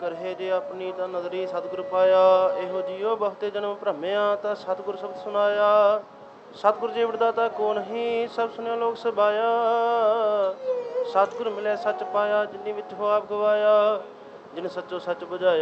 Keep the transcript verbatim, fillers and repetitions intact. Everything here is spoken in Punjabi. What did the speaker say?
ਕਰਹਿ ਜੇ ਆਪਣੀ ਤਾਂ ਨਦਰੀ ਸਤਿਗੁਰ ਪਾਇਆ। ਇਹੋ ਜਿਉ ਬਹੁਤੇ ਜਨਮ ਭ੍ਰਮਿਆ ਤਾਂ ਸਤਿਗੁਰ ਸ਼ਬਦ ਸੁਨਾਇਆ। ਸਤਿਗੁਰ ਜੀ ਵਡਦਾਤਾ ਕੋ ਨਹੀਂ ਸਭ ਸੁਨਿਓ ਲੋਕ ਸਬਾਇਆ। ਸਤਿਗੁਰ ਮਿਲਿਆ ਸੱਚ ਪਾਇਆ ਜਿਨੀ ਵਿੱਚ ਹੋ ਆਪ ਗਵਾਇਆ। ਜਿਨ ਸੱਚੋ ਸੱਚ ਬੁਝਾਇਆ